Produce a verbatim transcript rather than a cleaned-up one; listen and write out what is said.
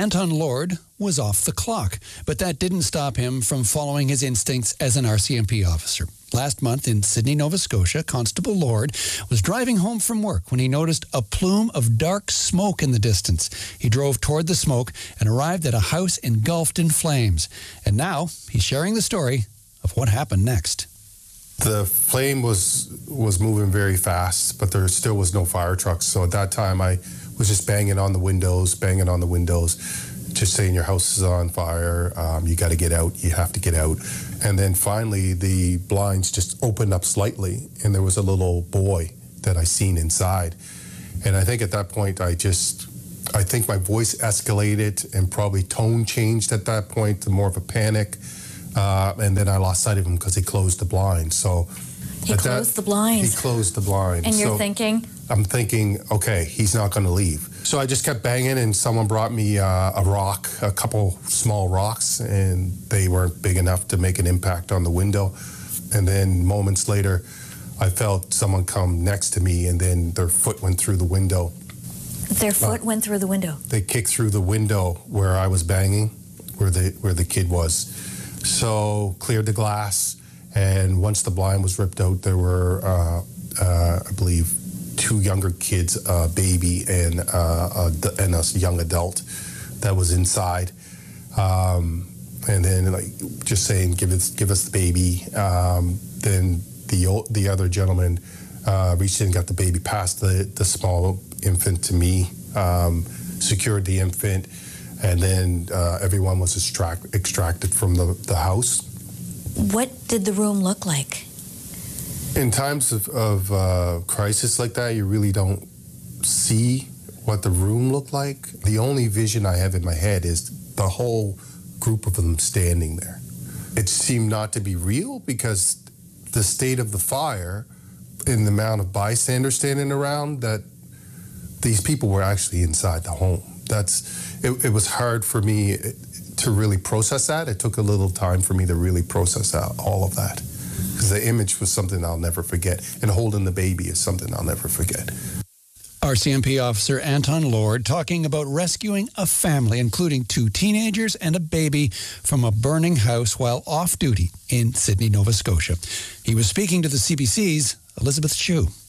Anton Lord was off the clock, but that didn't stop him from following his instincts as an R C M P officer. Last month in Sydney, Nova Scotia, Constable Lord was driving home from work when he noticed a plume of dark smoke in the distance. He drove toward the smoke and arrived at a house engulfed in flames. And now he's sharing the story of what happened next. The flame was was moving very fast, but there still was no fire trucks. So at that time, I was just banging on the windows, banging on the windows, just saying your house is on fire, um, you got to get out, you have to get out. And then finally, the blinds just opened up slightly, and there was a little boy that I seen inside. And I think at that point, I just, I think my voice escalated and probably tone changed at that point to more of a panic. Uh, and then I lost sight of him because he closed the blind. So he closed that, the blinds. He closed the blind. And you're so thinking? I'm thinking, okay, he's not going to leave. So I just kept banging, and someone brought me uh, a rock, a couple small rocks, and they weren't big enough to make an impact on the window. And then moments later, I felt someone come next to me, and then their foot went through the window. Their foot uh, went through the window? They kicked through the window where I was banging, where the, where the kid was. So cleared the glass, and once the blind was ripped out, there were, uh, uh, I believe, two younger kids, a baby and, uh, a, and a young adult that was inside. Um, and then like just saying, give us, give us the baby. Um, then the the other gentleman uh, reached in and got the baby past the, the small infant to me, um, secured the infant, and then uh, everyone was extract, extracted from the, the house. What did the room look like? In times of, of uh, crisis like that, you really don't see what the room looked like. The only vision I have in my head is the whole group of them standing there. It seemed not to be real because the state of the fire and the amount of bystanders standing around, that these people were actually inside the home. That's it, it was hard for me to really process that. It took a little time for me to really process out all of that. Because the image was something I'll never forget. And holding the baby is something I'll never forget. R C M P officer Anton Lord talking about rescuing a family, including two teenagers and a baby, from a burning house while off duty in Sydney, Nova Scotia. He was speaking to the C B C's Elizabeth Shue.